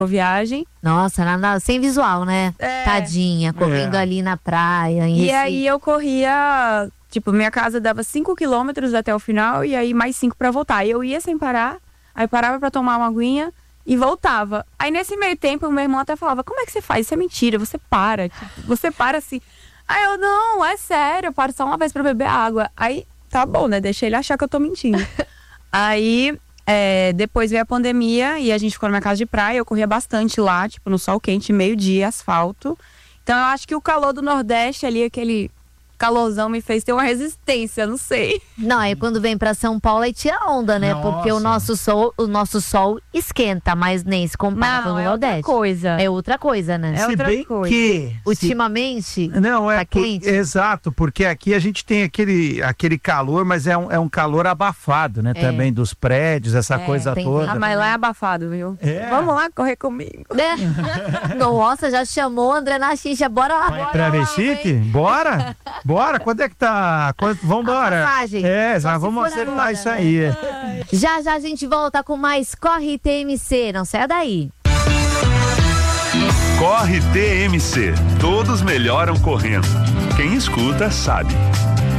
viagem. Nossa, sem visual, né? Tadinha, correndo ali na praia. E aí eu corria, tipo, minha casa dava 5 quilômetros até o final e aí mais 5 pra voltar. Aí eu ia sem parar, aí parava pra tomar uma aguinha e voltava. Aí nesse meio tempo o meu irmão até falava, como é que você faz? Isso é mentira, você para. Tipo, você para assim. Aí eu, não, é sério, eu paro só uma vez pra beber água. Aí, tá bom, né? Deixei ele achar que eu tô mentindo. Aí... depois veio a pandemia e a gente ficou na minha casa de praia. Eu corria bastante lá, tipo, no sol quente, meio-dia, asfalto. Então eu acho que o calor do Nordeste ali, aquele calorzão, me fez ter uma resistência, não sei. Não, aí quando vem pra São Paulo aí tira onda, né? Nossa. Porque o nosso sol esquenta, mas nem se compara com o Nordeste. Coisa. É outra coisa, né? Se outra bem coisa. que... Ultimamente, Não, tá quente. Exato, porque aqui a gente tem aquele calor, mas é um calor abafado, né? Também dos prédios, essa coisa tem toda. vento. Mas lá é abafado, viu? É. Vamos lá correr comigo. Né? Nossa, já chamou o André na xixa, bora lá. Vai pra Recife? Bora? Bora? Quando é que tá? Vambora. A passagem. Já vamos se for acertar agora, isso aí. Já a gente volta com mais Corre TMC, não saia daí. Corre TMC. Todos melhoram correndo. Quem escuta sabe.